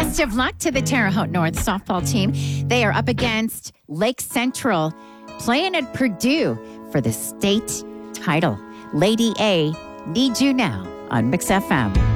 Best of luck to the Terre Haute North softball team. They are up against Lake Central, playing at Purdue for the state title. Lady A needs you now on Mix FM.